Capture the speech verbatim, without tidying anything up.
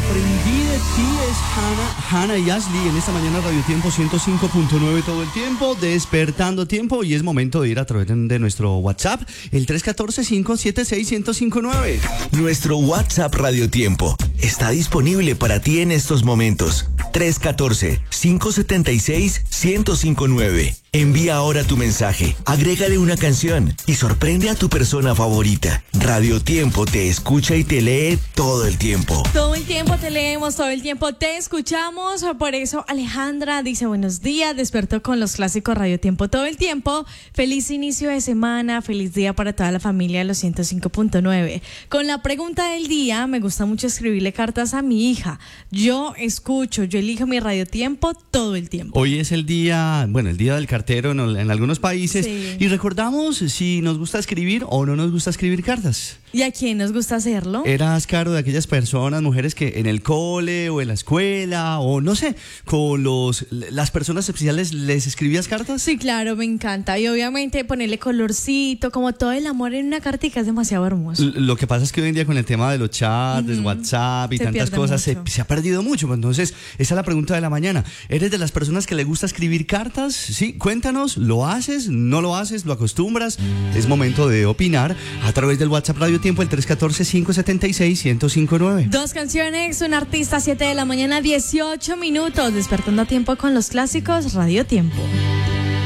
Aprendí de ti es Hannah, Hannah y Ashley en esta mañana Radio Tiempo ciento cinco punto nueve todo el tiempo, despertando tiempo, y es momento de ir a través de nuestro WhatsApp, el tres uno cuatro, cinco siete seis, uno cero cinco nueve. Nuestro WhatsApp Radio Tiempo está disponible para ti en estos momentos. tres uno cuatro, cinco siete seis, uno cero cinco nueve. Envía ahora tu mensaje, agrégale una canción y sorprende a tu persona favorita. Radio Tiempo te escucha y te lee todo el tiempo. Todo el tiempo te leemos, todo el tiempo te escuchamos. Por eso Alejandra dice buenos días, despertó con los clásicos Radio Tiempo todo el tiempo. Feliz inicio de semana, feliz día para toda la familia de los ciento cinco punto nueve. Con la pregunta del día, me gusta mucho escribirle cartas a mi hija. Yo escucho, yo elijo mi Radio Tiempo todo el tiempo. Hoy es el día, bueno, el día del cartero en, en algunos países, Sí. y recordamos si nos gusta escribir o no nos gusta escribir cartas. ¿Y a quién nos gusta hacerlo? ¿Eras, Caro, de aquellas personas, mujeres que en el cole o en la escuela o no sé, con los las personas especiales les escribías cartas? Sí, claro, me encanta. Y obviamente ponerle colorcito, como todo el amor en una cartica es demasiado hermoso. L- Lo que pasa es que hoy en día con el tema de los chats, Ujú. WhatsApp y Se tantas pierde cosas, se, mucho. se ha perdido mucho. Entonces, esa es la pregunta de la mañana. ¿Eres de las personas que le gusta escribir cartas? Sí, cuéntanos, ¿lo haces? ¿No lo haces? ¿Lo acostumbras? Es momento de opinar a través del WhatsApp Radio Tiempo, el tres uno cuatro, cinco siete seis, uno cero cinco nueve. Dos canciones, un artista, siete de la mañana, dieciocho minutos. Despertando a tiempo con los clásicos Radio Tiempo.